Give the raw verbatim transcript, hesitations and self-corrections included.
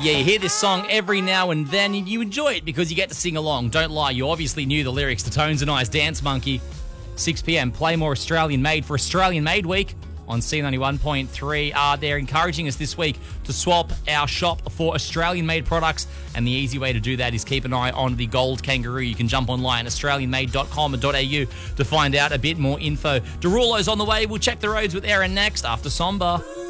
Yeah, you hear this song every now and then and you enjoy it because you get to sing along. Don't lie, you obviously knew the lyrics to Tones and I's Dance Monkey. six p.m, play more Australian Made for Australian Made Week on C ninety-one point three. Uh, they're encouraging us this week to swap our shop for Australian-made products, and the easy way to do that is keep an eye on the Gold Kangaroo. You can jump online, australian made dot com dot a u, to find out a bit more info. Derulo's on the way. We'll check the roads with Erin next after Somber.